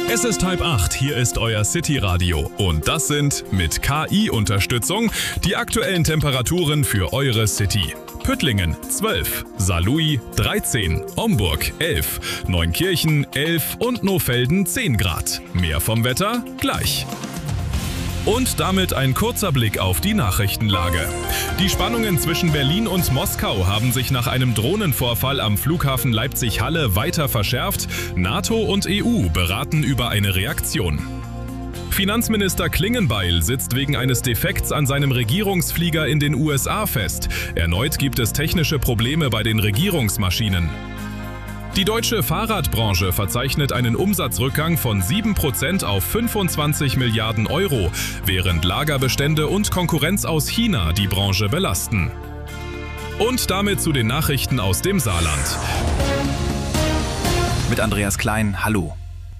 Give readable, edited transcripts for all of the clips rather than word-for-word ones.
Es ist 7:30, hier ist euer City-Radio und das sind mit KI-Unterstützung die aktuellen Temperaturen für eure City. Püttlingen 12, Saarlouis 13, Homburg 11, Neunkirchen 11 und Nohfelden 10 Grad. Mehr vom Wetter gleich. Und damit ein kurzer Blick auf die Nachrichtenlage. Die Spannungen zwischen Berlin und Moskau haben sich nach einem Drohnenvorfall am Flughafen Leipzig-Halle weiter verschärft. NATO und EU beraten über eine Reaktion. Finanzminister Klingenbeil sitzt wegen eines Defekts an seinem Regierungsflieger in den USA fest. Erneut gibt es technische Probleme bei den Regierungsmaschinen. Die deutsche Fahrradbranche verzeichnet einen Umsatzrückgang von 7% auf 25 Milliarden Euro, während Lagerbestände und Konkurrenz aus China die Branche belasten. Und damit zu den Nachrichten aus dem Saarland. Mit Andreas Klein, hallo.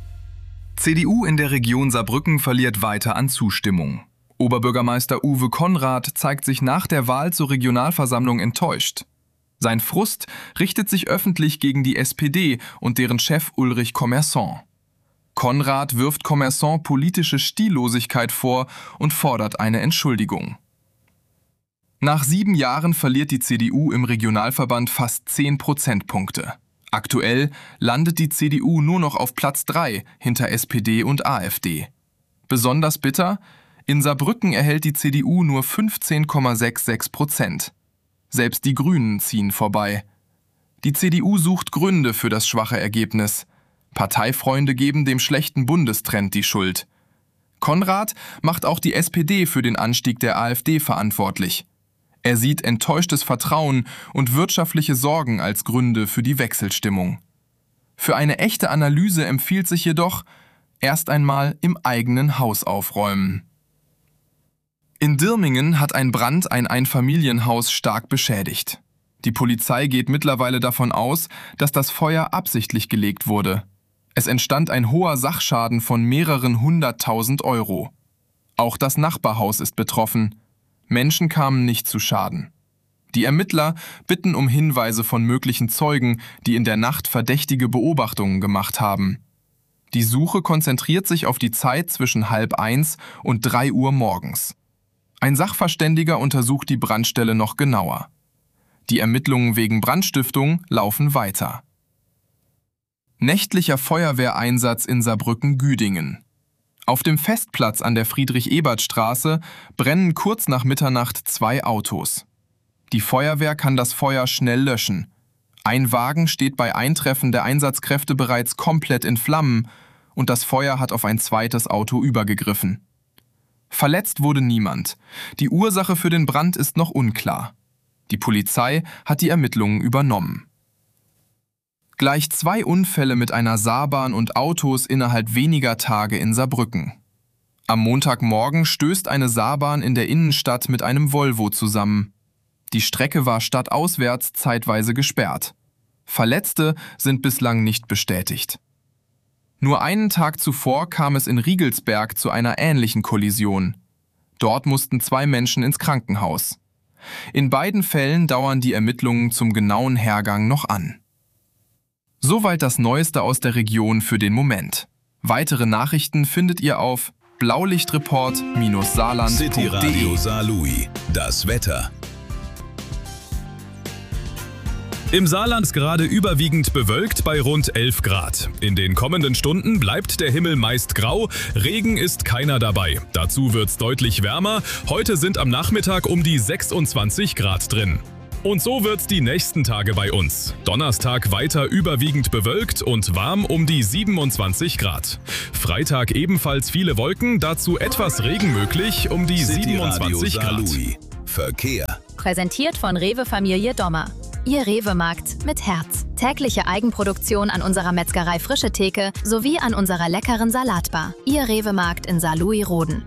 CDU in der Region Saarbrücken verliert weiter an Zustimmung. Oberbürgermeister Uwe Konrad zeigt sich nach der Wahl zur Regionalversammlung enttäuscht. Sein Frust richtet sich öffentlich gegen die SPD und deren Chef Ulrich Commerçant. Konrad wirft Commerçant politische Stillosigkeit vor und fordert eine Entschuldigung. Nach 7 Jahren verliert die CDU im Regionalverband fast 10 Prozentpunkte. Aktuell landet die CDU nur noch auf Platz 3 hinter SPD und AfD. Besonders bitter: in Saarbrücken erhält die CDU nur 15,66%. Selbst die Grünen ziehen vorbei. Die CDU sucht Gründe für das schwache Ergebnis. Parteifreunde geben dem schlechten Bundestrend die Schuld. Konrad macht auch die SPD für den Anstieg der AfD verantwortlich. Er sieht enttäuschtes Vertrauen und wirtschaftliche Sorgen als Gründe für die Wechselstimmung. Für eine echte Analyse empfiehlt sich jedoch: erst einmal im eigenen Haus aufräumen. In Dirmingen hat ein Brand ein Einfamilienhaus stark beschädigt. Die Polizei geht mittlerweile davon aus, dass das Feuer absichtlich gelegt wurde. Es entstand ein hoher Sachschaden von mehreren 100.000 Euro. Auch das Nachbarhaus ist betroffen. Menschen kamen nicht zu Schaden. Die Ermittler bitten um Hinweise von möglichen Zeugen, die in der Nacht verdächtige Beobachtungen gemacht haben. Die Suche konzentriert sich auf die Zeit zwischen 12:30 und 3 Uhr morgens. Ein Sachverständiger untersucht die Brandstelle noch genauer. Die Ermittlungen wegen Brandstiftung laufen weiter. Nächtlicher Feuerwehreinsatz in Saarbrücken-Güdingen. Auf dem Festplatz an der Friedrich-Ebert-Straße brennen kurz nach Mitternacht 2 Autos. Die Feuerwehr kann das Feuer schnell löschen. Ein Wagen steht bei Eintreffen der Einsatzkräfte bereits komplett in Flammen und das Feuer hat auf ein zweites Auto übergegriffen. Verletzt wurde niemand. Die Ursache für den Brand ist noch unklar. Die Polizei hat die Ermittlungen übernommen. Gleich 2 Unfälle mit einer Saarbahn und Autos innerhalb weniger Tage in Saarbrücken. Am Montagmorgen stößt eine Saarbahn in der Innenstadt mit einem Volvo zusammen. Die Strecke war stadtauswärts zeitweise gesperrt. Verletzte sind bislang nicht bestätigt. Nur einen Tag zuvor kam es in Riegelsberg zu einer ähnlichen Kollision. Dort mussten 2 Menschen ins Krankenhaus. In beiden Fällen dauern die Ermittlungen zum genauen Hergang noch an. Soweit das Neueste aus der Region für den Moment. Weitere Nachrichten findet ihr auf blaulichtreport-saarland.de. City Radio Saarlouis. Das Wetter. Im Saarland ist gerade überwiegend bewölkt bei rund 11 Grad. In den kommenden Stunden bleibt der Himmel meist grau, Regen ist keiner dabei. Dazu wird's deutlich wärmer, heute sind am Nachmittag um die 26 Grad drin. Und so wird's die nächsten Tage bei uns. Donnerstag weiter überwiegend bewölkt und warm um die 27 Grad. Freitag ebenfalls viele Wolken, dazu etwas Regen möglich um die 27 Grad. Verkehr. Präsentiert von Rewe Familie Dommer. Ihr Rewe-Markt mit Herz. Tägliche Eigenproduktion an unserer Metzgerei Frische Theke sowie an unserer leckeren Salatbar. Ihr Rewe-Markt in Saarlouis-Roden.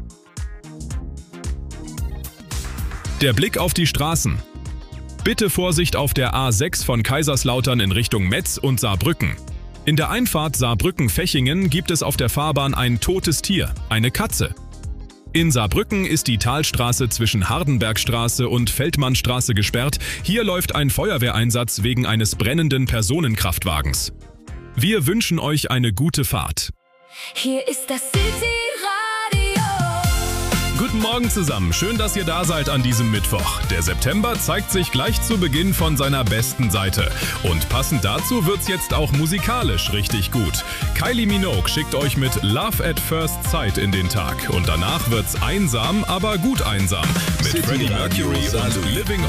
Der Blick auf die Straßen. Bitte Vorsicht auf der A6 von Kaiserslautern in Richtung Metz und Saarbrücken. In der Einfahrt Saarbrücken-Fechingen gibt es auf der Fahrbahn ein totes Tier, eine Katze. In Saarbrücken ist die Talstraße zwischen Hardenbergstraße und Feldmannstraße gesperrt. Hier läuft ein Feuerwehreinsatz wegen eines brennenden Personenkraftwagens. Wir wünschen euch eine gute Fahrt. Hier ist das City-Radio. Guten Morgen zusammen, schön, dass ihr da seid an diesem Mittwoch. Der September zeigt sich gleich zu Beginn von seiner besten Seite. Und passend dazu wird's jetzt auch musikalisch richtig gut. Kylie Minogue schickt euch mit Love at First Sight in den Tag. Und danach wird's einsam, aber gut einsam. Mit City Freddie Radio Mercury und Saarlouis. Living